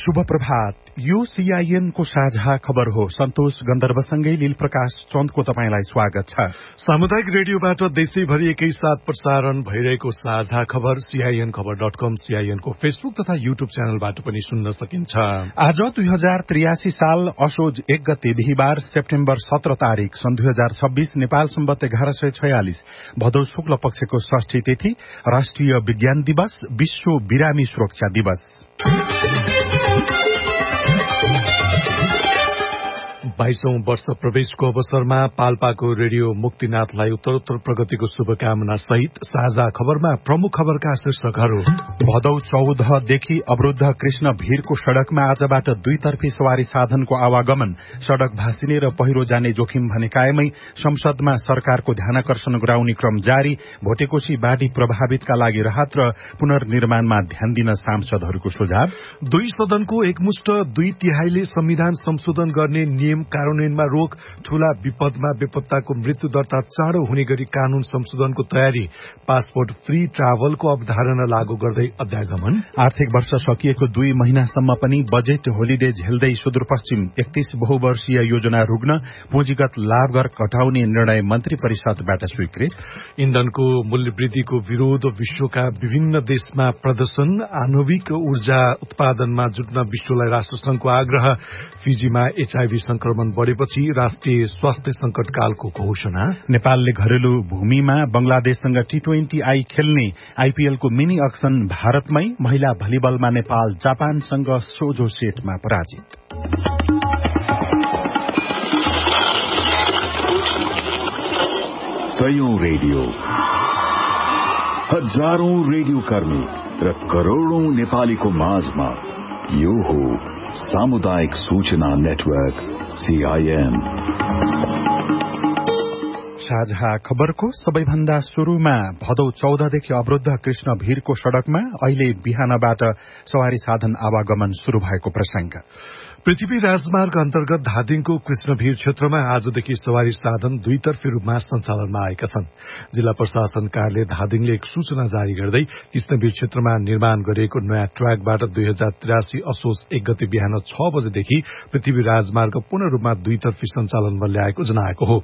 शुभ प्रभात। यो सीआईएन को साझा खबर हो। सन्तोष गन्धर्वसँगै लील प्रकाश चन्दको तपाईंलाई स्वागत छ। सामुदायिक रेडियोबाट देशैभरि एकैसाथ प्रसारण भइरहेको साझा खबर CINखबर.com, CIN को फेसबुक तथा युट्युब च्यानलबाट पनि सुन्न सकिन्छ। आज 2083 साल असोज 1 गते बिहीबार सेप्टेम्बर 17 तारिक सन् 2026 नेपाल सम्वत 1146 भदौ शुक्ल पक्षको षष्ठी तिथि, राष्ट्रिय विज्ञान दिवस, विश्व बिरामी सुरक्षा दिवस। 22औं वर्ष प्रवेशको अवसरमा पाल्पाको रेडियो मुक्तिनाथलाई उत्तरोत्तर प्रगतिको शुभकामना सहित साझा खबरमा प्रमुख खबरका शीर्षकहरू। भदौ 14 देखि अवरुद्ध कृष्ण भीरको सड़कमा आजबाट दुईतर्फी सवारी साधनको आवागमन, सड़क भासिने र पहिरो जाने जोखिम भने कायमै, संसदमा सरकारको ध्यानाकर्षण गराउने क्रम जारी, भोटेकोशी बाढ़ी प्रभावितका लागि राहत र पुनर्निर्माणमा ध्यान दिन सांसदहरूको सुझाव। दुई सदनको एकमुष्ट 2/3 संविधान संशोधन गर्ने नियम कार्यान्वयनमा रोक, ठूला विपदमा बेपत्ताको मृत्यु दर्ता चाँडो हुने गरी कानून संशोधनको तयारी, पासपोर्ट फ्री ट्राभलको अवधारणा लागू गर्दै अध्यागमन। आर्थिक वर्ष सकिएको 2 महिनासम्म पनि बजेट होलिडे झेल्दै सुदूरपश्चिम 31 बहुवर्षीय योजना रुग्न, पुँजीगत लाभगर घटाउने निर्णय मन्त्री परिषदबाट स्वीकृत। इन्धनको मूल्य वृद्धिको विरोध, विश्वका विभिन्न देशमा प्रदर्शन, आणविक ऊर्जा उत्पादनमा जुट्न विश्वलाई राष्ट्रसंघको आग्रह, फिजीमा HIV संक्रमण बढ़ेपछि राष्ट्रिय स्वास्थ्य संकटकालको घोषणा। नेपालले घरेलु भूमिमा बंगलादेशसँग T20I खेल्ने आईपीएलको मिनी अक्सन भारतमै, महिला भलिबलमा नेपाल जापानसँग सोझो सेटमा पराजित। सयौं रेडियो, हजारौं रेडियो कर्मी र करोड़ौं नेपालीको माझमा यो हो सामुदायिक सूचना नेटवर्क CIN। साझा खबरको सबैभन्दा शुरूमा भदौ 14 देखि अवरुद्ध कृष्ण भीरको सड़कमा अहिले बिहानबाट सवारी साधन आवागमन शुरू भएको प्रसंग। पृथ्वी राजमार्ग अन्तर्गत धादिङको कृष्णभीर क्षेत्रमा आजदेखि सवारी साधन दुईतर्फी रूपमा सञ्चालनमा आएका छन्। जिल्ला प्रशासन कार्यालय धादिङले एक सूचना जारी गर्दै कृष्णभीर क्षेत्रमा निर्माण गरिएको नयाँ ट्र्याकबाट 2083 असोज 1 गते बिहान 6 बजेदेखि पृथ्वी राजमार्ग पूर्ण रूपमा दुईतर्फी सञ्चालनमा ल्याएको जनाएको हो।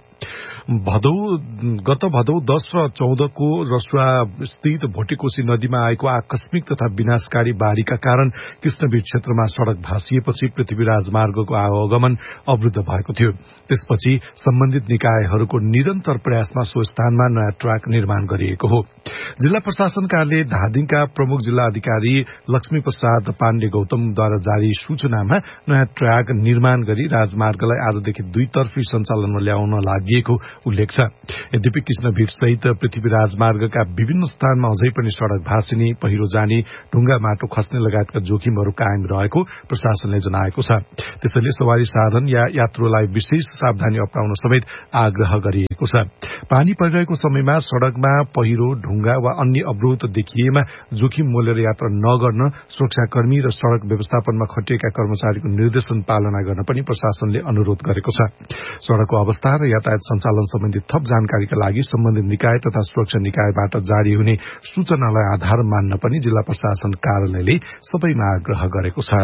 गत भदौ 10 र 14 को रसुवा स्थित भोटेकोशी नदीमा आएको आकस्मिक तथा विनाशकारी बाढ़ीका कारण कृष्णभीर क्षेत्रमा सड़क भासिएपछि पृथ्वी राजमार्गको आवागमन अवरुद्ध भएको थियो। त्यसपछि सम्बन्धित निकायहरूको निरन्तर प्रयासमा सो स्थानमा नयाँ ट्र्याक निर्माण गरिएको हो। जिल्ला प्रशासन कार्यालय धादिङका प्रमुख जिल्ला अधिकारी लक्ष्मी प्रसाद पाण्डे गौतमद्वारा जारी सूचनामा नयाँ ट्र्याक निर्माण गरी राजमार्गलाई आजदेखि दुईतर्फी सञ्चालनमा ल्याउन लागि उल्लेख छ। यद्यपि कृष्णभीर सहित पृथ्वी राजमार्गका विभिन्न स्थानमा अझै पनि सड़क भासिने, पहिरो जाने, ढुंगा माटो खस्ने लगायतका जोखिमहरू कायम रहेको प्रशासनले जनाएको छ। त्यसैले सवारी साधन या यात्रुलाई विशेष सावधानी अपनाउन समेत आग्रह गरिएको छ। पानी परिरहेको समयमा सड़कमा पहिरो, ढुंगा वा अन्य अवरोध देखिएमा जोखिम मोलेर यात्रा नगर्न सुरक्षाकर्मी र सड़क व्यवस्थापनमा खटिएका कर्मचारीको निर्देशन पालना गर्न पनि प्रशासनले अनुरोध गरेको छ। सड़कको अवस्था र यातायात सञ्चालन सम्बन्धी थप जानकारीका लागि सम्बन्धित निकाय तथा सुरक्षा निकायबाट जारी हुने सूचनालाई आधार मान्न पनि जिल्ला प्रशासन कार्यालयले सबैमा आग्रह गरेको छ।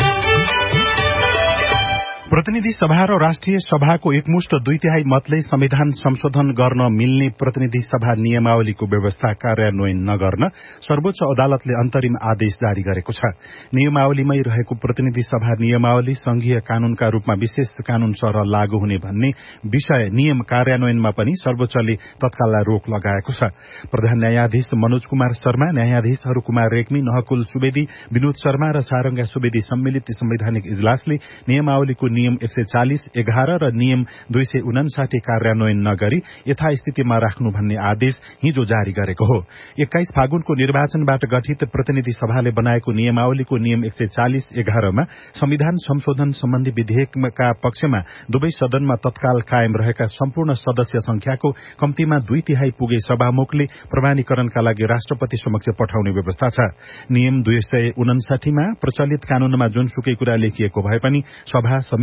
प्रतिनिधि सभा र राष्ट्रिय सभाको एकमुष्ट 2/3 मतले संविधान संशोधन गर्न मिल्ने प्रतिनिधि सभा नियमावलीको व्यवस्था कार्यान्वयन नगर्न सर्वोच्च अदालतले अन्तरिम आदेश जारी गरेको छ। नियमावलीमै रहेको प्रतिनिधि सभा नियमावली संघीय कानूनका रूपमा विशेष कानून सरह लागू हुने भन्ने विषय नियम कार्यान्वयनमा पनि सर्वोच्चले तत्काललाई रोक लगाएको छ। प्रधान न्यायाधीश मनोज कुमार शर्मा, न्यायाधीशहरू कुमार रेग्मी, नहकुल सुवेदी, विनोद शर्मा र सारंगा सुवेदी सम्मिलित संवैधानिक इजलासले नियमावलीको नियम 140(11) र नियम 259 कार्यान्वयन नगरी यथास्थितिमा राख्नु भन्ने आदेश हिजो जारी गरेको हो। 21 फागुनको निर्वाचनबाट गठित प्रतिनिधि सभाले बनाएको नियमावलीको नियम 140(11) मा संविधान संशोधन सम्बन्धी विधेयकका पक्षमा दुवै सदनमा तत्काल कायम रहेका सम्पूर्ण सदस्य संख्याको कम्तीमा 2/3 पुगे सभामुखले प्रमाणीकरणका लागि राष्ट्रपति समक्ष पठाउने व्यवस्था छ। नियम 259 मा प्रचलित कानूनमा जुनसुकै कुरा लेखिएको भए पनि सभा, समिति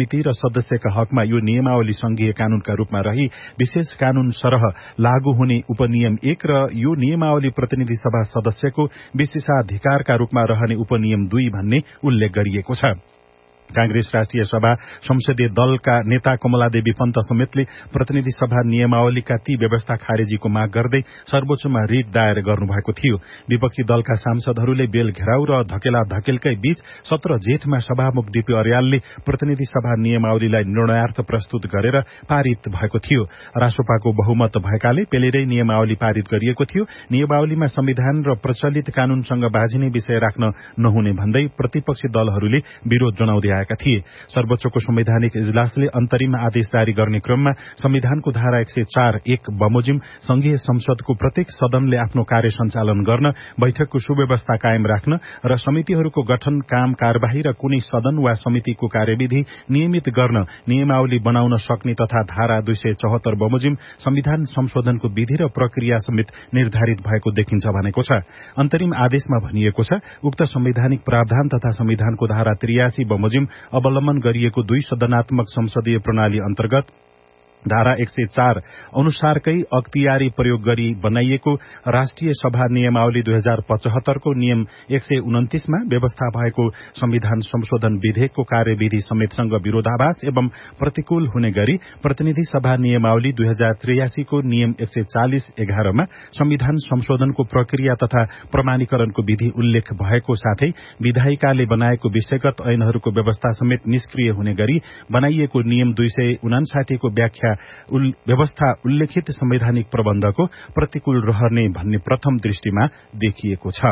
समिति र सदस्यका हकमा यो नियमावली संघीय कानूनका रूपमा रही विशेष कानून सरह लागू हुने उपनियम 1 र यो नियमावली प्रतिनिधि सभा सदस्यको विशेषाधिकारका रूपमा रहने उपनियम 2 भन्ने उल्लेख गरिएको छ। कांग्रेस राष्ट्रिय सभा संसदीय दलका नेता कमलादेवी पन्त समेतले प्रतिनिधि सभा नियमावलीका ती व्यवस्था खारेजीको माग गर्दै सर्वोच्चमा रिट दायर गर्नुभएको थियो। विपक्षी दलका सांसदहरूले बेल घेराउ र धकेला धकेलकै बीच 17 जेठमा सभामुख डीपी अर्यालले प्रतिनिधि सभा नियमावलीलाई निर्णयार्थ प्रस्तुत गरेर पारित भएको थियो। रासोपाको बहुमत भएकाले पेलेरै नियमावली पारित गरिएको थियो। नियमावलीमा संविधान र प्रचलित कानूनसँग बाझिने विषय राख्न नहुने भन्दै प्रतिपक्षी दलहरूले विरोध जनाउँदै थिए। सर्वोच्चको संवैधानिक इजलासले अन्तरिम आदेश जारी गर्ने क्रममा संविधानको धारा 104(1) बमोजिम संघीय संसदको प्रत्येक सदनले आफ्नो कार्य सञ्चालन गर्न, बैठकको सुव्यवस्था कायम राख्न र समितिहरूको गठन, काम, कार्यवाही र कुनै सदन वा समितिको कार्यविधि नियमित गर्न नियमावली बनाउन सक्ने तथा धारा 274 बमोजिम संविधान संशोधनको विधि र प्रक्रिया समेत निर्धारित भएको देखिन्छ भनेको छ। अन्तरिम आदेशमा भनिएको छ, उक्त संवैधानिक प्रावधान तथा संविधानको धारा 83 बमोजिम अवलम्बन गरिएको 2 सदनात्मक संसदीय प्रणाली अन्तर्गत धारा 104 अनुसारकै अख्तियारी प्रयोग गरी बनाइएको राष्ट्रिय सभा नियमावली 2075 को नियम 129 मा व्यवस्था भएको संविधान संशोधन विधेयकको कार्यविधि समेतसँग विरोधाभास एवं प्रतिकूल हुने गरी प्रतिनिधि सभा नियमावली 2083 को नियम 140(11) मा संविधान संशोधनको प्रक्रिया तथा प्रमाणीकरणको विधि उल्लेख भएको साथै विधायिकाले बनाएको विषयगत ऐनहरूको व्यवस्था समेत निष्क्रिय हुने गरी बनाइएको नियम 259 को व्यवस्था उल्लेखित संवैधानिक प्रबन्धको प्रतिकूल रहने भन्ने प्रथम दृष्टिमा देखिएको छ।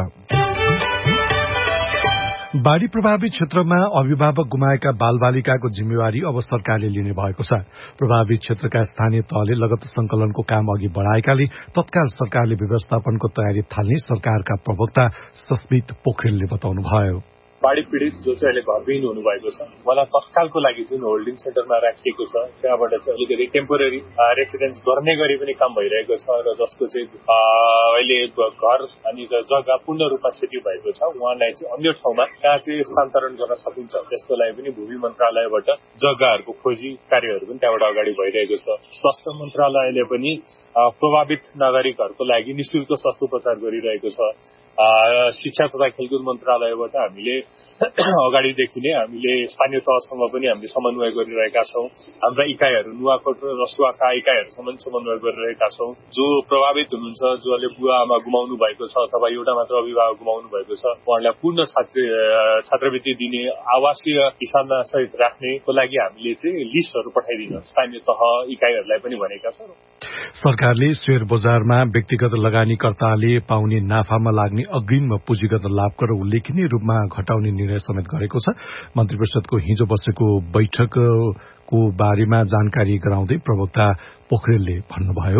बाढ़ी प्रभावित क्षेत्रमा अभिभावक गुमाएका बालबालिकाको जिम्मेवारी अब सरकारले लिने भएको छ। प्रभावित क्षेत्रका स्थानीय तहले लगत संकलनको काम अघि बढ़ाएकाले तत्काल सरकारले व्यवस्थापनको तयारी थाल्ने सरकारका प्रवक्ता सस्मित पोखरेलले बताउनुभयो। बाढ़ी पीड़ित जो चाहिँ अहिले घरविहीन हुनुभएको छ, उहाँलाई तत्कालको लागि जुन होल्डिङ सेन्टरमा राखिएको छ त्यहाँबाट चाहिँ अलिकति टेम्पोररी रेसिडेन्स गर्ने गरी पनि काम भइरहेको छ र जसको चाहिँ अहिले घर अनि जग्गा पूर्ण रूपमा क्षति भएको छ उहाँलाई चाहिँ अन्य ठाउँमा कहाँ चाहिँ स्थानान्तरण गर्न सकिन्छ त्यसको लागि पनि भूमि मन्त्रालयबाट जग्गाहरूको खोजी कार्यहरू पनि त्यहाँबाट अगाडि भइरहेको छ। स्वास्थ्य मन्त्रालयले पनि प्रभावित नागरिकहरूको लागि निशुल्क स्वास्थ्य उपचार गरिरहेको छ। शिक्षा तथा खेलकुद मन्त्रालयबाट हामीले अगाडिदेखि नै हामीले स्थानीय तहसँग पनि हामीले समन्वय गरिरहेका छौं। हाम्रा इकाइहरू नुवाकोट र रसुवाका इकाइहरूसँग समन्वय गरिरहेका छौं। जो प्रभावित हुनुहुन्छ, जसले बुवा आमा गुमाउनु भएको छ अथवा एउटा मात्र अभिभावक गुमाउनु भएको छ उहाँलाई पूर्ण छात्रवृत्ति दिने, आवासीय हिसाबमा सहित राख्नेको लागि हामीले चाहिँ लिस्टहरू पठाइदिन स्थानीय तह इकाइहरूलाई पनि भनेका छौं। सरकारले शेयर बजारमा व्यक्तिगत लगानीकर्ताले पाउने नाफामा लाग्ने अग्रिम पुँजीगत लाभको र उल्लेखनीय रूपमा घटाउने निर्णय समेत गरेको छ। मन्त्री परिषदको हिजो बसेको बैठकको बारेमा जानकारी गराउँदै प्रवक्ता पोखरेलले भन्नुभयो।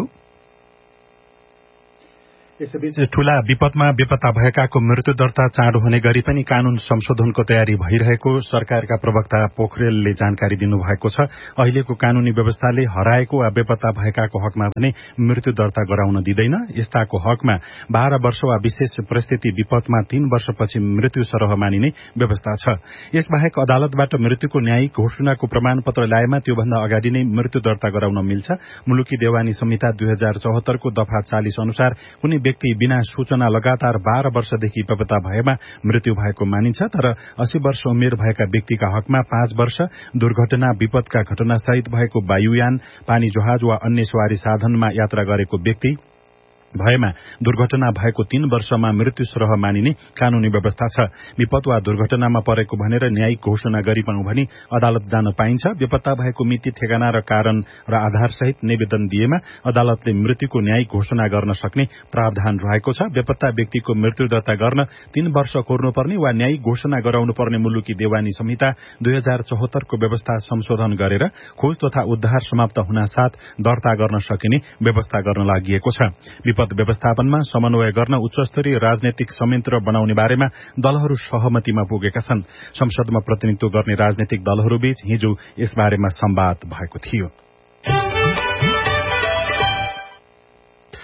यसैबीच ठूला विपदमा बेपत्ता भएकाको मृत्यु दर्ता चाँडो हुने गरी पनि कानून संशोधनको तयारी भइरहेको सरकारका प्रवक्ता पोखरेलले जानकारी दिनुभएको छ। अहिलेको कानूनी व्यवस्थाले हराएको वा बेपत्ता भएकाको हकमा भने मृत्यु दर्ता गराउन दिँदैन। यस्ताको हकमा 12 वर्ष वा विशेष परिस्थिति विपदमा 3 वर्षपछि मृत्यु सरह मानिने व्यवस्था छ। यसबाहेक अदालतबाट मृत्युको न्यायिक घोषणाको प्रमाणपत्र ल्याएमा त्योभन्दा अगाडि नै मृत्यु दर्ता गराउन मिल्छ। मुलुकी देवानी संहिता 2074 को दफा 40 अनुसार कुनै व्यक्ति बिना सूचना लगातार 12 वर्षदेखि बेपत्ता भएमा मृत्यु भएको मानिन्छ। तर 80 वर्ष उमेर भएका व्यक्तिका हकमा 5 वर्ष, दुर्घटना विपदका घटनासहित भएको वायुयान, पानी जहाज वा अन्य सवारी साधनमा यात्रा गरेको व्यक्ति भएमा दुर्घटना भएको 3 वर्षमा मृत्यु सरह मानिने कानूनी व्यवस्था छ। विपद वा दुर्घटनामा परेको भनेर न्यायिक घोषणा गरिपाउँ भनी अदालत जान पाइन्छ। बेपत्ता भएको मिति, ठेगाना र कारण र आधार सहित निवेदन दिएमा अदालतले मृत्युको न्यायिक घोषणा गर्न सक्ने प्रावधान रहेको छ। बेपत्ता व्यक्तिको मृत्यु दर्ता गर्न 3 वर्ष कोर्नुपर्ने वा न्यायिक घोषणा गराउनुपर्ने मुलुकी देवानी संहिता 2074 को व्यवस्था संशोधन गरेर खोज तथा उद्धार समाप्त हुनासाथ दर्ता गर्न सकिने व्यवस्था गर्न लागि छ। विपद व्यवस्थापनमा समन्वय गर्न उच्चस्तरीय राजनैतिक संयन्त्र बनाउने बारेमा दलहरू सहमतिमा पुगेका छन्। संसदमा प्रतिनिधित्व गर्ने राजनैतिक दलहरूबीच हिजो यसबारेमा संवाद भएको थियो।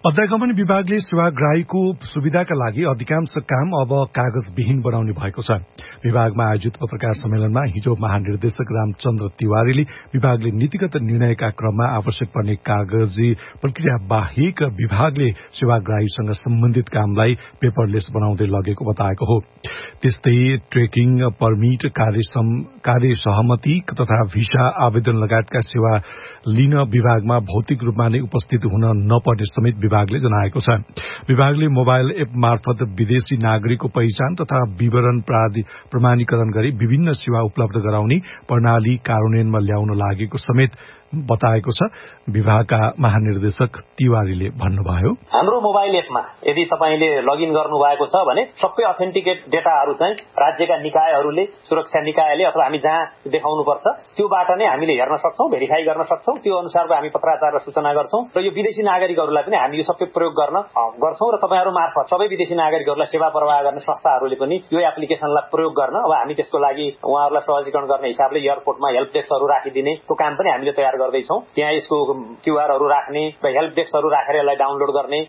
अध्यागमन विभागले सेवाग्राहीको सुविधाका लागि अधिकांश काम अब कागजविहीन बनाउने भएको छ। विभागमा आयोजित पत्रकार सम्मेलनमा हिजो महानिर्देशक रामचन्द्र तिवारीले विभागले नीतिगत निर्णयका क्रममा आवश्यक पर्ने कागजी प्रक्रिया बाहेक विभागले सेवाग्राहीसँग सम्बन्धित कामलाई पेपरलेस बनाउँदै लगेको बताएको हो। त्यस्तै ट्रेकिङ, पर्मिट, कार्य सहमति तथा भिसा आवेदन लगायतका सेवा लिन विभागमा भौतिक रूपमा नै उपस्थित हुन नपर्ने समेत विभागले जनाएको छ। विभागले मोबाइल एप मार्फत विदेशी नागरिकको पहिचान तथा विवरण प्रमाणीकरण गरी विभिन्न सेवा उपलब्ध गराउने प्रणाली कार्यान्वयनमा ल्याउन लागेको समेत बताएको छ। विभागका महानिर्देशक तिवारीले भन्नुभयो, हाम्रो मोबाइल एपमा यदि तपाईले लगइन गर्नु भएको छ भने सबै अथेन्टिकेट डेटाहरू चाहिँ राज्यका निकायहरूले, सुरक्षा निकायले अथवा हामी जहाँ देखाउनु पर्छ त्योबाट नै हामीले हेर्न सक्छौं, भेरिफाई गर्न सक्छौं। त्यो अनुसारको हामी पत्राचार र सूचना गर्छौं र यो विदेशी नागरिकहरूलाई पनि हामी यो सबै प्रयोग गर्छौं र तपाईहरु मार्फत सबै विदेशी नागरिकहरूलाई सेवा प्रवाह गर्ने संस्थाहरूले पनि यो एप्लिकेसनलाई प्रयोग गर्न अब हामी त्यसको लागि उहाँहरूलाई सहजीकरण गर्ने हिसाबले एयरपोर्टमा हेल्प डेस्कहरू राखिदिने त्यो काम पनि हामीले तयार गर्दैछौं। त्यहाँ यसको क्यूआरहरू राख्ने र हेल्प डेस्कहरू राखेर यसलाई डाउनलोड गर्ने।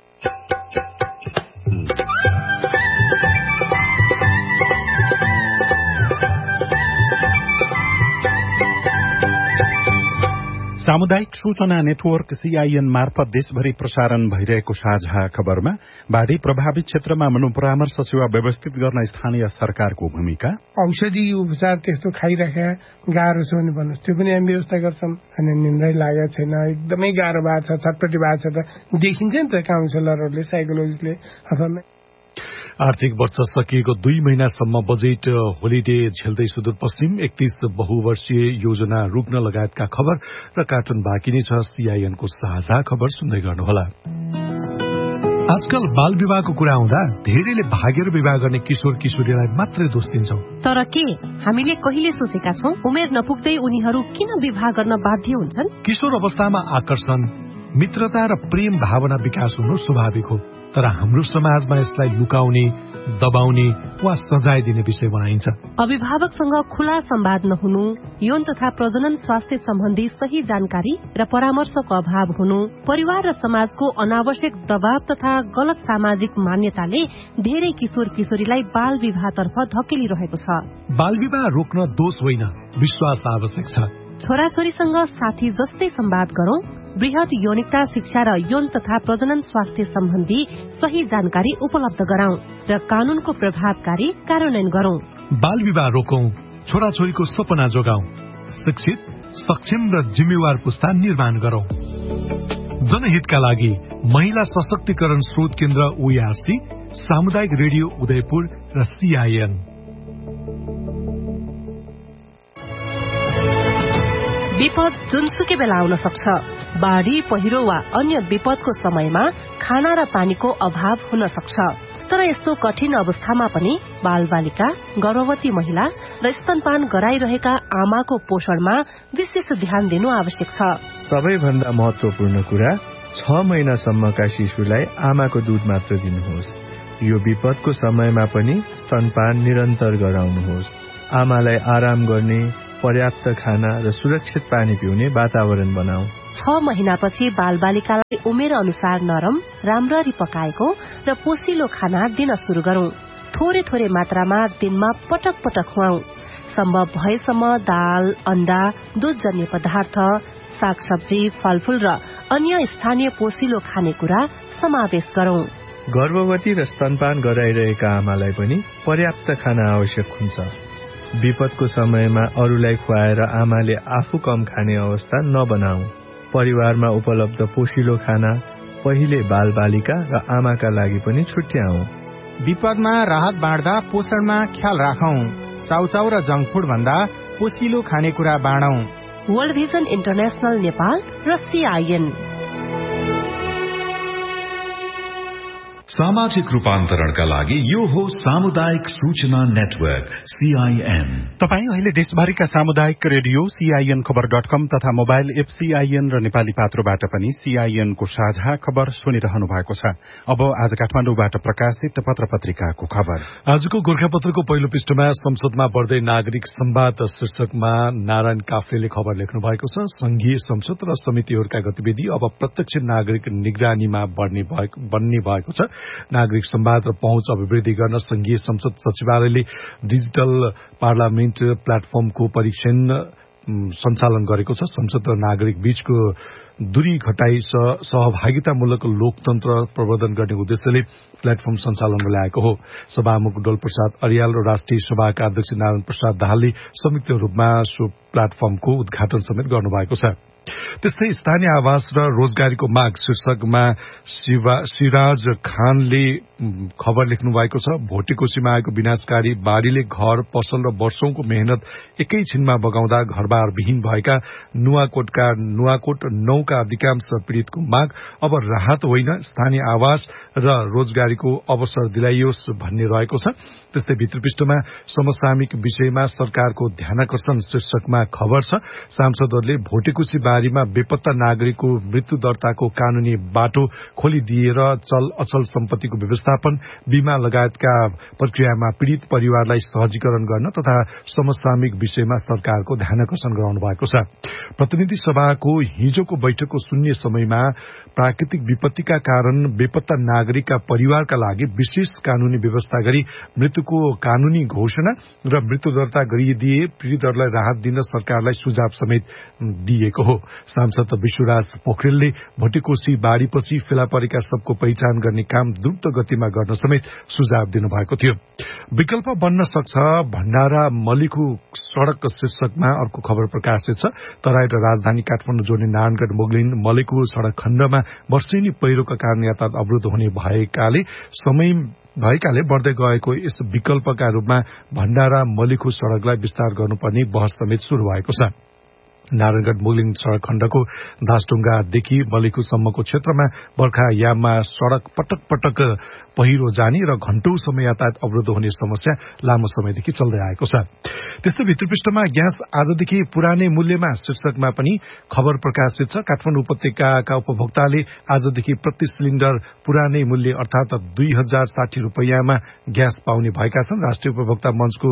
सामुदायिक सूचना नेटवर्क CIN मार्फत देशभरि प्रसारण भइरहेको साझा खबरमा बाढ़ी प्रभावित क्षेत्रमा मनोपरामर्श सेवा व्यवस्थित गर्न स्थानीय सरकारको भूमिका, औषधि उपचार त्यस्तो खाइराखे गाह्रो छ भने भन्नुहोस् त्यो पनि हामी व्यवस्था गर्छौं। अनि निन्द्रै लागेको छैन, एकदमै गाह्रो भएको छ, छटपटी भएको छ त देखिन्छ नि त काउन्सिलरहरूले, साइकोलोजिस्टले अथवा। आर्थिक वर्ष सकिएको 2 महिनासम्म बजेट होलिडे झेल्दै सुदूरपश्चिम 31 बहुवर्षीय योजना रुक्न लगायतका खबर र कार्टुन बाँकी नै छ। CIN को साझा खबर सुन्दै गर्नुहोला। आजकल बाल विवाहको कुरा आउँदा धेरैले भागेर विवाह गर्ने किशोर किशोरीलाई मात्रै दोष दिन्छौं। तर के हामीले कहिले सोचेका छौं उमेर नपुग्दै उनीहरू किन विवाह गर्न बाध्य हुन्छन्? किशोर अवस्थामा आकर्षण, मित्रता र प्रेम भावना विकास हुनु स्वाभाविक हो, तर हाम्रो समाजमा यसलाई लुकाउने, दबाउने वा सजाय दिने विषय बनाइन्छ। अभिभावकसँग खुला संवाद नहुनु, यौन तथा प्रजनन स्वास्थ्य सम्बन्धी सही जानकारी र परामर्शको अभाव हुनु, परिवार र समाजको अनावश्यक दबाव तथा गलत सामाजिक मान्यताले धेरै किशोर किशोरीलाई बाल विवाहतर्फ धकेलिरहेको छ। बाल विवाह रोक्न दोष होइन, विश्वास आवश्यक छ। छोराछोरीसँग साथी जस्तै संवाद गरौं, वृहत यौनिकता शिक्षा र यौन तथा प्रजनन स्वास्थ्य सम्बन्धी सही जानकारी उपलब्ध गराउँ र कानूनको प्रभावकारी कार्यान्वयन गरौं। बाल विवाह रोकौं, छोराछोरीको सपना जोगाउँ, शिक्षित, सक्षम र जिम्मेवार पुस्ता निर्माण गरौं। जनहितका लागि महिला सशक्तिकरण स्रोत केन्द्र OARC, सामुदायिक रेडियो उदयपुर र CIN। विपद जुनसुकै बेला आउन सक्छ। बाढ़ी, पहिरो वा अन्य विपदको समयमा खाना र पानीको अभाव हुन सक्छ। तर यस्तो कठिन अवस्थामा पनि बालबालिका, गर्भवती महिला र स्तनपान गराइरहेका आमाको पोषणमा विशेष ध्यान दिनु आवश्यक छ। सबैभन्दा महत्वपूर्ण कुरा 6 महिनासम्मका शिशुलाई आमाको दूध मात्र दिनुहोस्। यो विपदको समयमा पनि स्तनपान निरन्तर गराउनुहोस्। आमालाई आराम गर्ने, पर्याप्त खाना र सुरक्षित पानी पिउने वातावरण बनाऊ। 6 महिनापछि बालबालिकालाई उमेर अनुसार नरम, राम्ररी पकाएको र पोसिलो खाना दिन शुरू गरौं। थोरै थोरै मात्रामा दिनमा पटक पटक खुवाऊ। सम्भव भएसम्म दाल, अण्डा, दूधजन्य पदार्थ, सागसब्जी, फलफूल र अन्य स्थानीय पोसिलो खानेकुरा समावेश गरौं। गर्भवती र स्तनपान गराइरहेका आमालाई पनि पर्याप्त खाना आवश्यक हुन्छ। विपदको समयमा अरूलाई खुवाएर आमाले आफू कम खाने अवस्था नबनाऊ। परिवारमा उपलब्ध पोषिलो खाना पहिले बालबालिका र आमाका लागि पनि छुट्याऊ। विपदमा राहत बाँड्दा पोषणमा ख्याल राखौं। चाउचाउ र जंक फूड भन्दा पोषिलो खानेकुरा बाँडौं। वर्ल्ड भिजन इन्टरनेशनल नेपाल र CIN। सामाजिक रूपान्तरणका लागि यो हो सामुदायिक सूचना नेटवर्क CIN। तपाई अहिले देशभरिका सामुदायिक रेडियो CIN-खबर.com तथा मोबाइल एप CIN र नेपाली पात्रोबाट पनि CIN को साझा खबर सुनिरहनु भएको छ। अब आज काठमाडौँबाट प्रकाशित पत्र-पत्रिकाको खबर। आजको गोर्खापत्रको पहिलो पृष्ठमा संसदमा बढ्दै नागरिक संवाद शीर्षकमा नारायण काफ्लेले खबर लेख्नु भएको छ। संघीय संसद र समितिहरूका गतिविधि अब प्रत्यक्ष नागरिक निगरानीमा बन्ने भएको छ। नागरिक संवाद र पहुँच अभिवृद्धि गर्न संघीय संसद सचिवालयले डिजिटल पार्लियामेन्ट प्लेटफर्मको परीक्षण सञ्चालन गरेको छ। संसद र नागरिक बीचको दूरी घटाई सहभागितामूलक लोकतन्त्र प्रवर्धन गर्ने उद्देश्यले प्लेटफर्म सञ्चालनमा ल्याएको हो। सभामुख डोल प्रसाद अर्याल र राष्ट्रिय सभाका अध्यक्ष नारायण प्रसाद दाहालले संयुक्त रूपमा सो प्लेटफर्मको उद्घाटन समेत गर्नुभएको छ। त्यस्तै स्थानीय आवास र रोजगारीको माग शीर्षकमा सिराज खानले खबर लेख्नु भएको छ। भोटेकोसीमा आएको विनाशकारी बाढ़ीले घर पसल र वर्षौंको मेहनत एकैछिनमा बगाउँदा घरबार विहीन भएका नुवाकोट 9 का अधिकांश पीड़ितको माग अब राहत होइन, स्थानीय आवास र रोजगारीको अवसर दिलाइयोस् भन्ने रहेको छ। त्यस्तै भित्र पृष्ठमा समसामयिक विषयमा सरकारको ध्यानाकर्षण शीर्षकमा खबर छ। सांसदहरूले भोटेकोसी बारीमा बेपत्ता नागरिकको मृत्यु दर्ताको कानूनी बाटो खोलिदिएर चल अचल सम्पत्तिको व्यवस्थापन, बीमा लगायतका प्रक्रियामा पीड़ित परिवारलाई सहजीकरण गर्न तथा समसामयिक विषयमा सरकारको ध्यानाकर्षण गराउनु भएको छ। प्रतिनिधि सभाको हिजोको बैठकको शून्य समयमा प्राकृतिक विपत्तिका कारण बेपत्ता नागरिकका परिवारका लागि विशेष कानूनी व्यवस्था गरी मृत्युको कानूनी घोषणा र मृत्यु दर्ता गरिदिए पीड़ितहरूलाई राहत दिन सरकारलाई सुझाव समेत दिएको हो। सांसद विश्वराज पोखरेलले भोटेकोसी बाढ़ीपछि फेला परेका सबको पहिचान गर्ने काम द्रुत गतिमा गर्न समेत सुझाव दिनुभएको थियो। विकल्प बन्न सक्छ भण्डारा मलिखु सड़क शीर्षकमा अर्को खबर प्रकाशित छ। तराई र राजधानी काठमाडौँ जोड्ने नारायणगढ़ मोगलिन मलिखु सड़क खण्डमा वर्षेनी पहिरोका कारण यातायात अवरोध हुने भएकाले बढ़दै गएको यस विकल्पका रूपमा भण्डारा मलिखु सड़कलाई विस्तार गर्नुपर्ने बहस समेत शुरू भएको छ। नारायणगढ़ मोगलिन सड़क खण्डको दासढुङ्गादेखि मलिखुसम्मको क्षेत्रमा बर्खा याममा सड़क पटक पटक पहिरो जाने र घण्टौंसम्म यातायात अवरोध हुने समस्या लामो समयदेखि चल्दै आएको छ। त्यस्तै भित्रपृष्ठमा ग्यास आजदेखि पुरानै मूल्यमा शीर्षकमा पनि खबर प्रकाशित छ। काठमाडौँ उपत्यकाका उपभोक्ताले आजदेखि प्रति सिलिण्डर पुरानै मूल्य अर्थात 2060 रुपैयाँमा ग्यास पाउने भएका छन्। राष्ट्रिय उपभोक्ता मञ्चको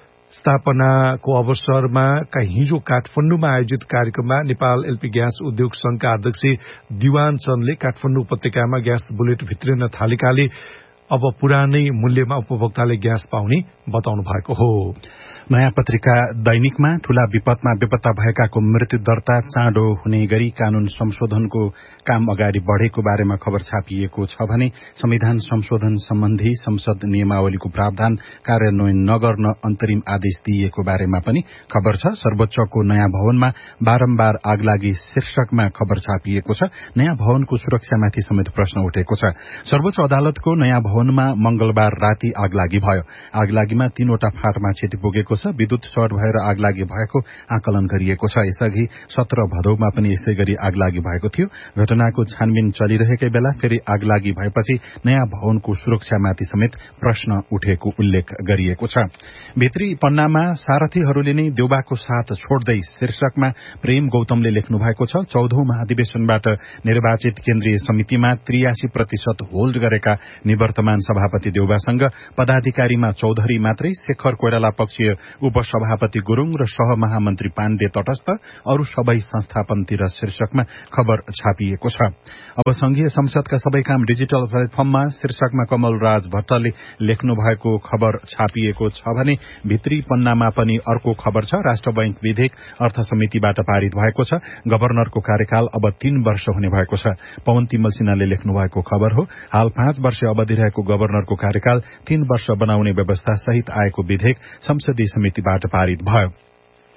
स्थापनाको अवसरमा हिजो काठमाडौँमा आयोजित कार्यक्रममा नेपाल एलपी ग्यास उद्योग संघका अध्यक्ष दिवान चन्दले काठमाडौँ उपत्यकामा ग्यास बुलेट भित्रिन थालेकाले अब पुरानै मूल्यमा उपभोक्ताले ग्यास पाउने बताउनु भएको हो। नयाँ पत्रिका दैनिकमा ठूला विपदमा बेपत्ता भएकाको मृत्यु दर्ता चाँडो हुने गरी कानून संशोधनको काम अगाडि बढ़ेको बारेमा खबर छापिएको छ भने संविधान संशोधन सम्बन्धी संसद नियमावलीको प्रावधान कार्यान्वयन नगर्न अन्तरिम आदेश दिइएको बारेमा पनि खबर छ। सर्वोच्चको नयाँ भवनमा बारम्बार आगलागी शीर्षकमा खबर छापिएको छ। नयाँ भवनको सुरक्षामाथि समेत प्रश्न उठेको छ। सर्वोच्च अदालतको नयाँ भवनमा मंगलबार राति आगलागी भयो। आगलागीमा 3वटा फाँटमा क्षति पुगेको छ। विद्युत सर्ट भएर आगलागी भएको आकलन गरिएको छ। यसअघि 17 भदौमा पनि यसै गरी आगलागी भएको थियो। घटनाको छानबिन चलिरहेकै बेला फेरि आगलागी भएपछि नयाँ भवनको सुरक्षामाथि समेत प्रश्न उठेको उल्लेख गरिएको छ। भित्री पन्नामा सारथीहरूले नै देउबाको साथ छोड्दै शीर्षकमा प्रेम गौतमले लेख्नु भएको छ। 14औं महाधिवेशनबाट निर्वाचित केन्द्रीय समितिमा 83% होल्ड गरेका निवर्तमान सभापति देउबासँग पदाधिकारीमा चौधरी मात्रै, शेखर कोइराला पक्षीय उपसभापति गुरूङ र सहमहामन्त्री पाण्डे तटस्थ, अरू सबै संस्थापनतिर शीर्षकमा खबर छापिएको छ। अब संघीय संसदका सबै काम डिजिटल प्लेटफर्ममा शीर्षकमा कमलराज भट्टले लेख्नु भएको खबर छापिएको छ भने भित्री पन्नामा पनि अर्को खबर छ। राष्ट्र बैंक विधेयक अर्थ समितिबाट पारित भएको छ। गभर्नरको कार्यकाल अब 3 वर्ष हुने भएको छ। पवन तिमल सिन्हाले लेख्नु भएको खबर हो। हाल 5 वर्ष अवधि रहेको गभर्नरको कार्यकाल 3 वर्ष बनाउने व्यवस्था सहित आएको विधेयक संसदीय समितिबाट पारित भयो।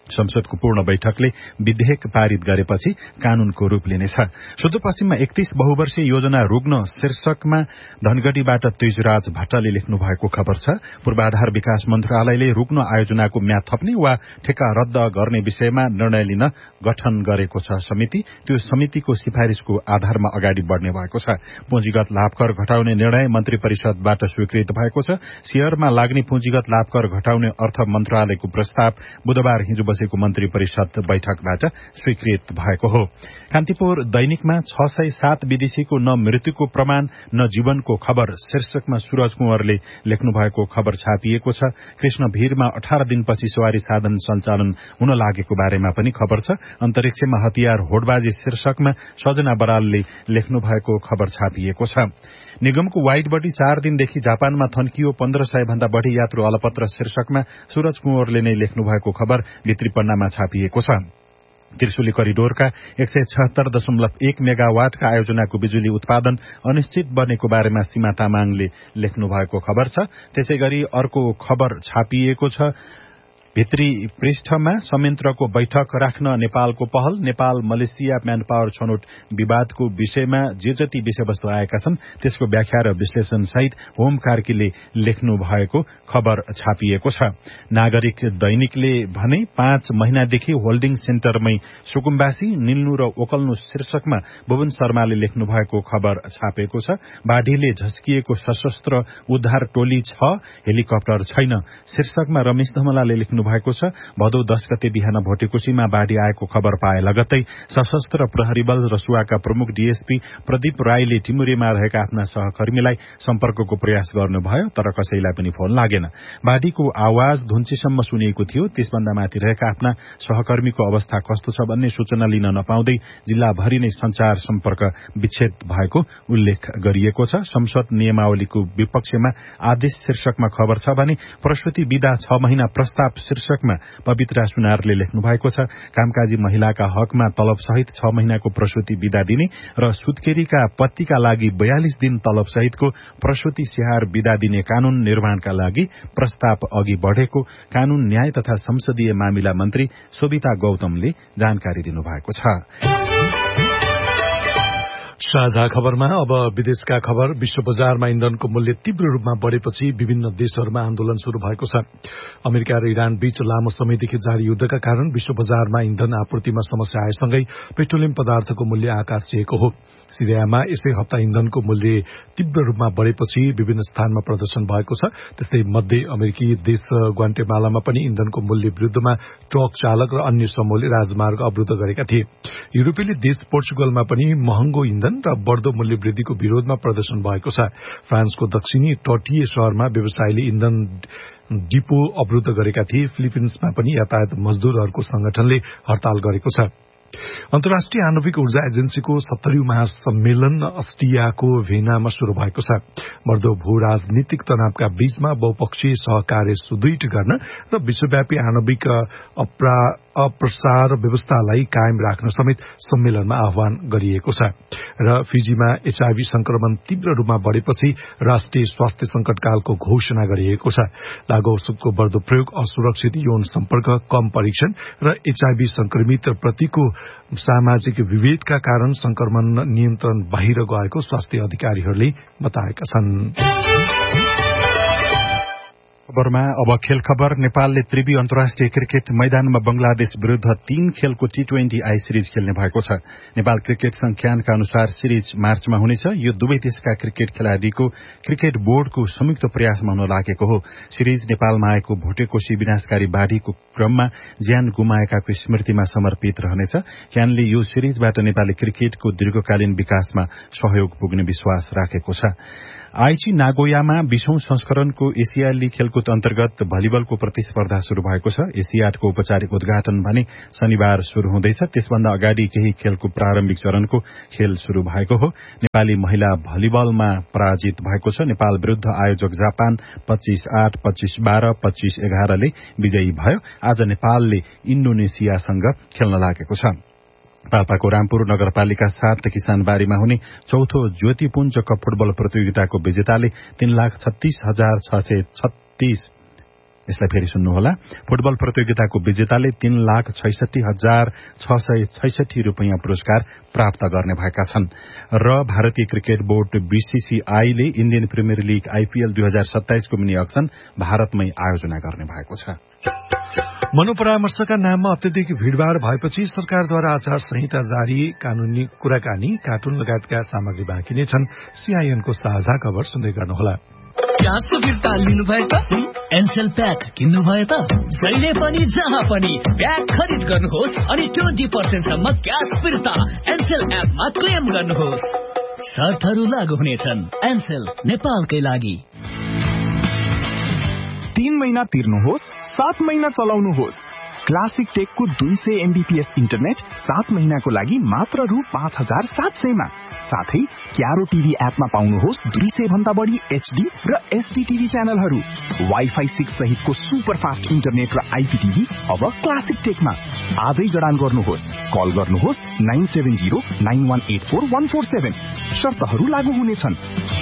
संसदको पूर्ण बैठकले विधेयक पारित गरेपछि कानूनको रूप लिनेछ। सुदूरपश्चिममा 31 बहुवर्षीय योजना रुग्न शीर्षकमा धनगढ़ीबाट तेजराज भट्टले लेख्नु भएको खबर छ। पूर्वाधार विकास मन्त्रालयले रुग्न आयोजनाको म्याद थप्ने वा ठेक्का रद्द गर्ने विषयमा निर्णय लिन गठन गरेको छ समिति। त्यो समितिको सिफारिशको आधारमा अगाडि बढ़ने भएको छ। पुँजीगत लाभकर घटाउने निर्णय मन्त्री परिषदबाट स्वीकृत भएको छ। शेयरमा लाग्ने पुँजीगत लाभकर घटाउने अर्थ मन्त्रालयको प्रस्ताव बुधबार हिजो बसेको मन्त्री परिषद बैठकबाट स्वीकृत भएको हो। कान्तिपुर दैनिकमा 607 विदेशीको न मृत्युको प्रमाण न जीवनको खबर शीर्षकमा सूरज कुँवरले लेख्नु भएको खबर छापिएको छ। कृष्ण भीरमा 18 दिनपछि सवारी साधन सञ्चालन हुन लागेको बारेमा पनि खबर छ। अन्तरिक्षमा हतियार होडबाजी शीर्षकमा सजना बरालले लेख्नु भएको खबर छापिएको छ। निगमको वाइड बडी 4 दिनदेखि जापानमा थन्कियो। 1500 भन्दा बढ़ी यात्रु अलपत्र शीर्षकमा सूरज कुँवरले नै लेख्नु भएको खबर भित्री पन्नामा छापिएको छ। त्रिशुली करिडोरका 176.1 मेगावाटका आयोजनाको बिजुली उत्पादन अनिश्चित बनेको बारेमा सीमा तामाङले लेख्नु भएको खबर छ। त्यसैगरी अर्को खबर छापिएको छ। भित्री पृष्ठमा संयन्त्रको बैठक राख्न नेपालको पहल। नेपाल मलेसिया म्यान पावर छनौट विवादको विषयमा जे जति विषयवस्तु आएका छन् त्यसको व्याख्या र विश्लेषण सहित होम कार्कीले लेख्नु भएको खबर छापिएको छ। नागरिक दैनिकले भने 5 महिनादेखि होल्डिङ सेन्टरमै सुकुम्बासी निल्नु र ओकल्नु शीर्षकमा भुवन शर्माले लेख्नु भएको खबर छापेको छ। बाढीले झस्किएको सशस्त्र उद्धार टोली छ, हेलिकप्टर छैन शीर्षकमा रमेश धमलाले लेख्नु भएको छ। भदौ 10 गते बिहान भोटेकोशीमा बाढ़ी आएको खबर पाए लगत्तै सशस्त्र प्रहरी बल रसुवाका प्रमुख डीएसपी प्रदीप राईले टिमुरेमा रहेका आफ्ना सहकर्मीलाई सम्पर्कको प्रयास गर्नुभयो तर कसैलाई पनि फोन लागेन। बाढ़ीको आवाज धुन्चीसम्म सुनिएको थियो। त्यसभन्दा माथि रहेका आफ्ना सहकर्मीको अवस्था कस्तो छ भन्ने सूचना लिन नपाउँदै जिल्लाभरि नै संचार सम्पर्क विच्छेद भएको उल्लेख गरिएको छ। संसद नियमावलीको विपक्षमा आदेश शीर्षकमा खबर छ भने प्रसूति विधा 6 महिना प्रस्ताव शीर्षकमा पवित्रा सुनारले लेख्नु भएको छ। कामकाजी महिलाका हकमा तलब सहित 6 महिनाको प्रसूति विधा दिने र सुत्केरीका पतिका लागि 42 दिन तलब सहितको प्रसूति स्याहार विधा दिने कानून निर्माणका लागि प्रस्ताव अघि बढ़ेको कानून न्याय तथा संसदीय मामिला मन्त्री शोभिता गौतमले जानकारी दिनुभएको छ। साझा खबरमा अब विदेशका खबर। विश्व बजारमा इन्धनको मूल्य तीव्र रूपमा बढ़ेपछि विभिन्न देशहरूमा आन्दोलन शुरू भएको छ। अमेरिका र इरान बीच लामो समयदेखि जारी युद्धका कारण विश्व बजारमा इन्धन आपूर्तिमा समस्या आएसँगै पेट्रोलियम पदार्थको मूल्य आकाश छुएको हो। सिरियामा यसै हप्ता इन्धनको मूल्य तीव्र रूपमा बढ़ेपछि विभिन्न स्थानमा प्रदर्शन भएको छ। त्यस्तै मध्य अमेरिकी देश ग्वाटेमालामा पनि इन्धनको मूल्य विरूद्धमा ट्रक चालक र अन्य समूहले राजमार्ग अवरुद्ध गरेका थिए। युरोपेली देश पोर्चुगलमा पनि महँगो इन्धन र बढ़दो मूल्य वृद्धिको विरोधमा प्रदर्शन भएको छ। फ्रान्सको दक्षिणी तटीय शहरमा व्यवसायीले इन्धन डिपो अवरुद्ध गरेका थिए। फिलिपिन्समा पनि यातायात मजदूरहरूको संगठनले हड़ताल गरेको छ। अन्तर्राष्ट्रिय आणविक ऊर्जा एजेन्सीको 70औं महासम्मेलन अस्ट्रियाको भेनामा शुरू भएको छ। बढ्दो भू राजनीतिक तनावका बीचमा बहुपक्षीय सहकार्य सुदृढ गर्न र विश्वव्यापी आणविक अप्रसार व्यवस्थालाई कायम राख्न समेत सम्मेलनमा आह्वान गरिएको छ। र फिजीमा एचआईभी संक्रमण तीव्र रूपमा बढ़ेपछि राष्ट्रिय स्वास्थ्य संकटकालको घोषणा गरिएको छ। लागू औषधको बढ़दो प्रयोग, असुरक्षित यौन सम्पर्क, कम परीक्षण र एचआईभी संक्रमित प्रतिको सामाजिक विभेदका कारण संक्रमण नियन्त्रण बाहिर गएको स्वास्थ्य अधिकारीहरूले बताएका छन्। खबरमा अब खेल खबर। नेपालले त्रिवी अन्तर्राष्ट्रिय क्रिकेट मैदानमा बंगलादेश विरूद्ध 3 खेलको T20 आई सिरिज खेल्ने भएको छ। नेपाल क्रिकेट संख्यानका अनुसार सिरिज मार्चमा हुनेछ। यो दुवै देशका क्रिकेट खेलाड़ीको क्रिकेट बोर्डको संयुक्त प्रयासमा हुन लागेको हो। सिरिज नेपालमा आएको भोटेकोशी विनाशकारी बाढ़ीको क्रममा ज्यान गुमाएकाको स्मृतिमा समर्पित रहनेछ। क्यानले यो सिरिजबाट नेपाली क्रिकेटको दीर्घकालीन विकासमा सहयोग पुग्ने विश्वास राखेको छ। आइची नागोयामा 20औं संस्करणको एसियाली खेलकुद अन्तर्गत भलिबलको प्रतिस्पर्धा शुरू भएको छ। एसियाडको औपचारिक उद्घाटन भने शनिबार शुरू हुँदैछ। त्यसभन्दा अगाडि केही खेलको प्रारम्भिक चरणको खेल शुरू भएको हो। नेपाली महिला भलिबलमा पराजित भएको छ। नेपाल विरूद्ध आयोजक जापान 25-8, 25-12, 25-11 ले विजयी भयो। आज नेपालले इन्डोनेसियासँग खेल्न लागेको छ। पाल्पाको रामपुर नगरपालिका 7 किसानबारीमा हुने चौथो ज्योतिपुञ्ज कप फुटबल प्रतियोगिताको विजेताले 3,36,636 यसलाई फेरि सुन्नुहोला। फुटबल प्रतियोगिताको विजेताले 3,66,666 रुपियाँ पुरस्कार प्राप्त गर्ने भएका छन् र भारतीय cricket board बीसीसीआईले Indian premier league IPL 2027 को मिनी अक्सन भारतमै आयोजना गर्ने भएको छ। मनोपरामर्शका नाममा अत्यधिक भीड़भाड़ भएपछि सरकारद्वारा आचार संहिता जारी, कानूनी कुराकानी, कार्टुन लगायतका सामग्री बाँकी नै छन्। सीआईएनको साझा खबर सुन्दै गर्नुहोला। क्यासको फिर्ता लिनु भयो त एनसेल प्याक किन्नु भयो त जहिले पनि जहाँ पनि प्याक खरिद गर्नुहोस् अनि 20% सम्म क्यास फिर्ता एनसेल एपमा क्लेम गर्नुहोस्। शर्तहरू लागू हुनेछन्। एनसेल नेपालकै लागि। 3 महिना तिर्नुहोस्, 7 महिना चलाउनुहोस्। क्लासिक टेकको 200 MBPS इन्टरनेट 7 महिनाको लागि मात्र रु 5,700 मा। साथै क्यारो टिभी एपमा पाउनुहोस् 200 भन्दा बढी HD र SD टिभी च्यानलहरू। वाइफाई 6 सहितको सुपर फास्ट इन्टरनेट र आइपीटिभी अब क्लासिक टेकमा। आजै जडान गर्नुहोस्। कल गर्नुहोस् 9709184147। शर्तहरू लागू हुनेछन्।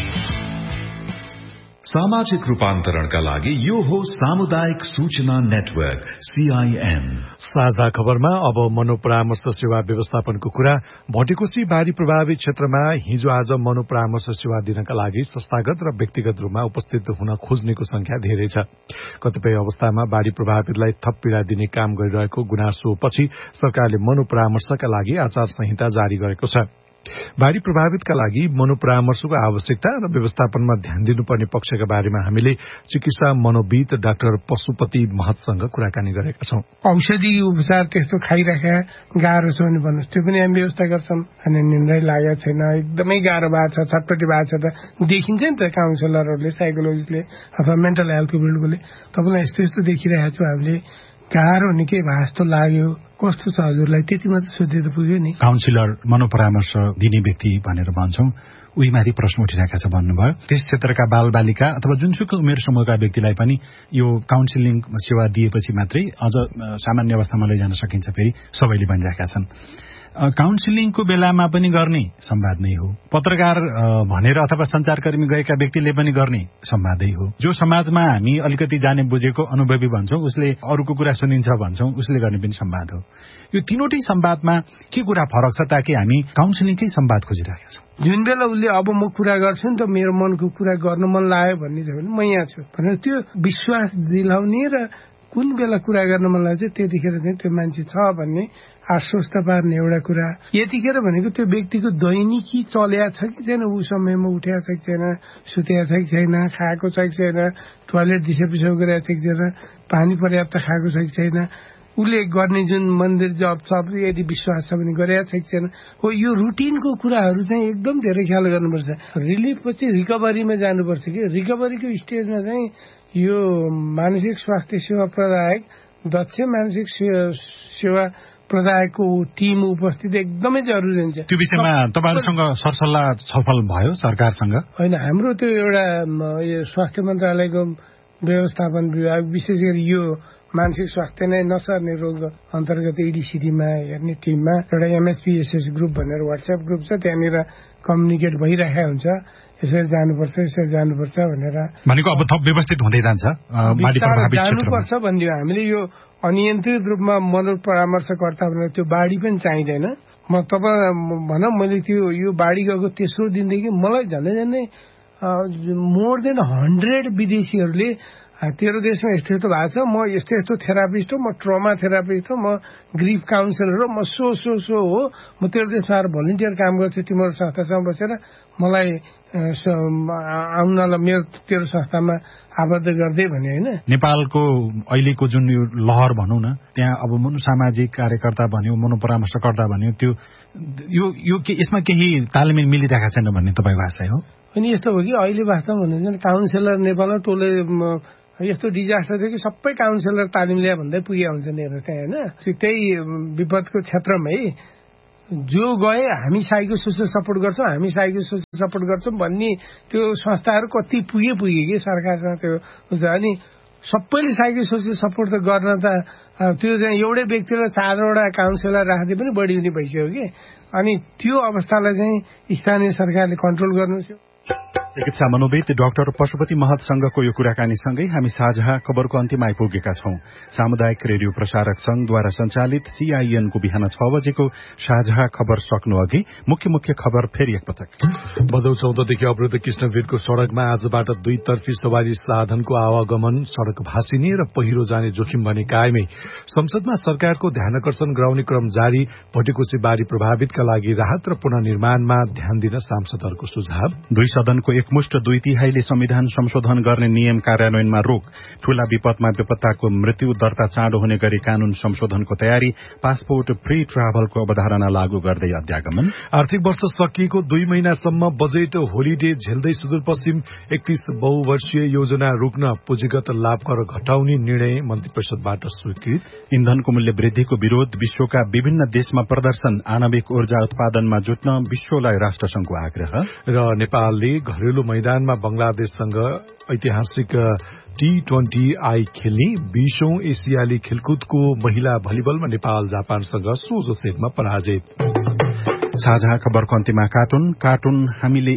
सामाजिक रूपान्तरणका लागि यो हो सामुदायिक सूचना नेटवर्क CIN। साझा खबरमा अब मनोपरामर्श सेवा व्यवस्थापनको कुरा। भटेकोसी बाढ़ी प्रभावित क्षेत्रमा हिजो आज मनोपरामर्श सेवा दिनका लागि संस्थागत र व्यक्तिगत रूपमा उपस्थित हुन खोज्नेको संख्या धेरै छ। कतिपय अवस्थामा बाढ़ी प्रभावितलाई थप पीड़ा दिने काम गरिरहेको गुनासोपछि सरकारले मनोपरामर्शका लागि आचार संहिता जारी गरेको छ। बाढ़ी प्रभावितका लागि मनोपरामर्शको आवश्यकता र व्यवस्थापनमा ध्यान दिनुपर्ने पक्षका बारेमा हामीले चिकित्सा मनोविद डाक्टर पशुपति महतसँग कुराकानी गरेका छौं। औषधि उपचार त्यस्तो खाइराखे गाह्रो छ भने भन्नुहोस्, त्यो पनि हामी व्यवस्था गर्छौं। अनि निन्द्रै लागेको छैन, एकदमै गाह्रो भएको छ, छटपटी भएको छ त देखिन्छ नि त काउन्सिलरहरूले, साइकोलोजिस्टले अथवा मेन्टल हेल्थ फिल्डकोले। तपाईँलाई यस्तो यस्तो देखिरहेको छु, हामीले गाह्रो निकै भए जस्तो लाग्यो, कस्तो छ हजुरलाई, त्यति मात्र सोध्दै त पुग्यो नि। काउन्सिलर मनोपरामर्श दिने व्यक्ति भनेर भन्छौं, उही माथि प्रश्न उठिरहेका छ भन्नुभयो। त्यस क्षेत्रका बालबालिका अथवा जुनसुकै उमेर समूहका व्यक्तिलाई पनि यो काउन्सिलिङ सेवा दिएपछि मात्रै अझ सामान्य अवस्थामा लैजान सकिन्छ फेरि सबैले भनिरहेका छन्। काउन्सिलिङको बेलामा पनि गर्ने संवाद नै हो, पत्रकार भनेर अथवा संचारकर्मी गएका व्यक्तिले पनि गर्ने संवादै हो। जो समाजमा हामी अलिकति जाने बुझेको अनुभवी भन्छौं, उसले अरूको कुरा सुनिन्छ भन्छौं, उसले गर्ने पनि संवाद हो। यो तीनवटै संवादमा के कुरा फरक छ ताकि हामी काउन्सिलिङकै संवाद खोजिरहेका छौं। जुन बेला उसले अब म कुरा गर्छु नि त मेरो मनको कुरा गर्न मन लाग्यो भन्ने छ भने म यहाँ छु भनेर त्यो विश्वास दिलाउने र कुन बेला कुरा गर्न मन लाग्छ त्यतिखेर चाहिँ त्यो मान्छे छ भन्ने आश्वस्त पार्ने एउटा कुरा। यतिखेर भनेको त्यो व्यक्तिको दैनिकी चल्या छ कि छैन, ऊ समयमा उठेको छ कि छैन, सुतेको छ कि छैन, खाएको छ कि छैन, टोयलेट दिशा पिसाब गरेको छ कि छैन, पानी पर्याप्त खाएको छ कि छैन, उसले गर्ने जुन मन्दिर जप सब यदि विश्वास छ भने गरेको छ कि छैन हो। यो रुटिनको कुराहरू चाहिँ एकदम धेरै ख्याल गर्नुपर्छ। रिलिफ पछि रिकभरीमा जानुपर्छ कि रिकभरीको स्टेजमा चाहिँ यो मानसिक स्वास्थ्य सेवा प्रदायक, दक्ष मानसिक सेवा प्रदायकको टिम उपस्थित एकदमै जरुरी हुन्छ। त्यो विषयमा तपाईहरुसँग सरसल्लाह छलफल भयो सरकारसँग? होइन, हाम्रो त्यो एउटा स्वास्थ्य मन्त्रालयको व्यवस्थापन विभाग विशेष गरी यो मानसिक स्वास्थ्य नै नसर्ने रोग अन्तर्गत एडीसीडीमा हेर्ने टिममा एउटा एमएसपीएसएस ग्रुप भनेर व्हाट्सएप ग्रुप छ, त्यहाँनिर कम्युनिकेट भइरहेको हुन्छ, यसरी जानुपर्छ यसरी जानुपर्छ भनेर। भनेको अब थप व्यवस्थित हुँदै जान्छ, जानुपर्छ भनिदियो हामीले। यो अनियन्त्रित रूपमा मनोपरामर्शकर्ता भनेर त्यो बाढी पनि चाहिँदैन। म तपाईँ भनौँ मैले त्यो यो बाढी गएको तेस्रो दिनदेखि मलाई झन्डै झन्डै मोर देन 100 विदेशीहरूले तेरो देशमा यस्तो यस्तो भएको छ, म यस्तो यस्तो थेरापिस्ट हो, म ट्रमा थेरापिस्ट हो, म ग्रिफ काउन्सिलर हो, म सो हो, म तेरो देशमा आएर भलिन्टियर काम गर्छु तिम्रो संस्थासँग बसेर, मलाई आउनलाई मेरो तेरो संस्थामा आबद्ध गर्दै भने होइन। नेपालको अहिलेको जुन यो लहर भनौँ न, त्यहाँ अब मनोसामाजिक कार्यकर्ता भन्यो, मनोपरामर्शकर्ता भन्यो, त्यो यो यसमा केही तालमेल मिलिरहेको छैन भन्ने तपाईँको आशय हो? अनि यस्तो हो कि अहिले वास्तवमा भन्नुहुन्छ काउन्सिलर नेपालमा टोले यस्तो डिजास्टर थियो कि सबै काउन्सिलर तालिम लिया भन्दै पुगे हुन्छ नि हेर्नुहोस् त्यहाँ होइन। त्यही विपदको क्षेत्रमा है जो गए हामी साइको सोसियल सपोर्ट गर्छौँ, हामी साइको सोसियल सपोर्ट गर्छौँ भन्ने त्यो संस्थाहरू कति पुगे कि सरकारसँग त्यो हुन्छ। अनि सबैले साइको सोसियल सपोर्ट त गर्न त त्यो चाहिँ एउटै व्यक्तिलाई 4वटा काउन्सिलर राख्दै पनि बढी हुने भइसक्यो कि। अनि त्यो अवस्थालाई चाहिँ स्थानीय सरकारले कन्ट्रोल गर्नु। चिकित्सा मनोविद डाक्टर पशुपति महतसँगको यो कुराकानीसँगै हामी साझा खबरको अन्तिम आइपुगेका छौं। सामुदायिक रेडियो प्रसारक संघद्वारा संचालित CIN को बिहान 6 बजेको साझा खबर सक्नु अघि मुख्य मुख्य खबर फेरि एकपटक। भदौ 14 देखि अवरुद्ध कृष्णवीरको सड़कमा आजबाट दुईतर्फी सवारी साधनको आवागमन, सड़क भासिने र पहिरो जाने जोखिम भने कायमै। संसदमा सरकारको ध्यानकर्षण गराउने क्रम जारी। भटेकोसी बाढ़ी प्रभावितका लागि राहत र पुनर्निर्माणमा ध्यान दिन सांसदहरूको सुझाव। दुई सदनको एकमुष्ट 2/3 संविधान संशोधन गर्ने नियम कार्यान्वयनमा रोक। ठूला विपदमा बेपत्ताको मृत्यु दर्ता चाँडो हुने गरी कानून संशोधनको तयारी। पासपोर्ट फ्री ट्राभलको अवधारणा लागू गर्दै अध्यागमन। आर्थिक वर्ष सकिएको 2 महिनासम्म बजेट होलिडे झेल्दै सुदूरपश्चिम 31 बहुवर्षीय योजना रोक्न पुँजीगत लाभ कर घटाउने निर्णय मन्त्री परिषदबाट स्वीकृत। इन्धनको मूल्य वृद्धिको विरोध। विश्वका विभिन्न देशमा प्रदर्शन। आणविक ऊर्जा उत्पादनमा जुट्न विश्वलाई राष्ट्रसंघको आग्रह। र नेपालले घरेलु मैदानमा बंगलादेशसँग ऐतिहासिक T20I खेल्ने। 20औं एसियाली खेलकुदको महिला भलिबलमा नेपाल जापानसँग सोझो सेटमा पराजित। साझा खबरको अन्तिममा कार्टुन हामीले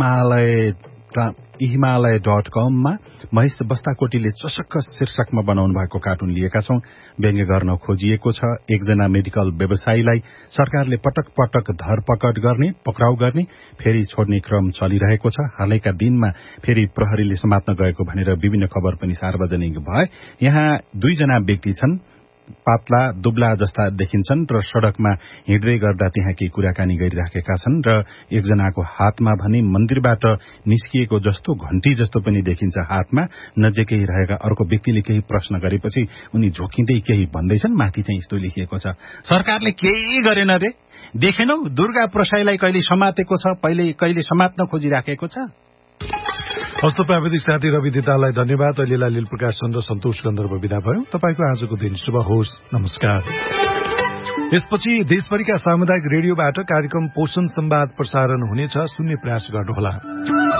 हिमालय.com मा महेश बस्ताकोटीले चसक्क शीर्षकमा बनाउनु भएको कार्टुन लिएका छौं। व्यङ्ग्य गर्न खोजिएको छ। एकजना मेडिकल व्यवसायीलाई सरकारले पटक पटक धरपकड गर्ने, पक्राउ गर्ने, फेरि छोड्ने क्रम चलिरहेको छ। हालैका दिनमा फेरि प्रहरीले समात्न गएको भनेर विभिन्न खबर पनि सार्वजनिक भए। यहाँ 2 जना व्यक्ति छन्, पातला दुब्ला जस्ता देखिन्छन् र सड़कमा हिँड्दै गर्दा त्यहाँ केही कुराकानी गरिराखेका छन् र एकजनाको हातमा भने मन्दिरबाट निस्किएको जस्तो घण्टी जस्तो पनि देखिन्छ हातमा। नजिकै रहेका अर्को व्यक्तिले केही प्रश्न गरेपछि उनी झोकिँदै केही भन्दैछन्। माथि चाहिँ यस्तो लेखिएको छ, सरकारले केही गरेन रे, देखेनौ दुर्गा प्रसाईलाई कहिले समातेको छ, कहिले समात्न खोजिराखेको छ। हस्त प्राविधिक साथी रवि दितालाई धन्यवाद। अहिलेलाई लील प्रकाशन र सन्तोष गन्धर्व विदा भयो। तपाईको आजको दिन शुभ होस्। नमस्कार। यसपछि देशभरिका सामुदायिक रेडियोबाट कार्यक्रम पोषण संवाद प्रसारण हुनेछ। सुन्ने प्रयास गर्नुहोला।